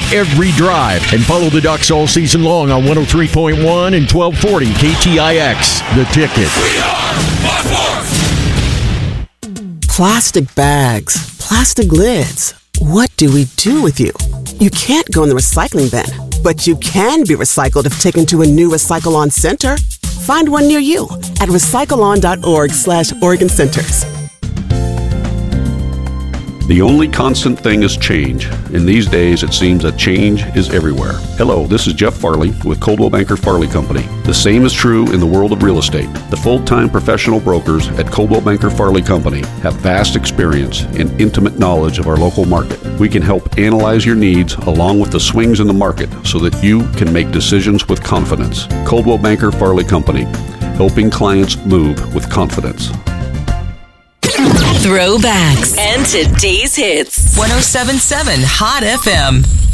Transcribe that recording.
every drive. And follow the Ducks all season long on 103.1 and 1240 KTIX. The Ticket. We are Fox. Plastic bags, plastic lids. What do we do with you? You can't go in the recycling bin, but you can be recycled if taken to a new Recycle-On center. Find one near you at recycleon.org/Oregon Centers. The only constant thing is change. In these days, it seems that change is everywhere. Hello, this is Jeff Farley with Coldwell Banker Farley Company. The same is true in the world of real estate. The full-time professional brokers at Coldwell Banker Farley Company have vast experience and intimate knowledge of our local market. We can help analyze your needs along with the swings in the market so that you can make decisions with confidence. Coldwell Banker Farley Company, helping clients move with confidence. Throwbacks and today's hits. 107.7 Hot FM.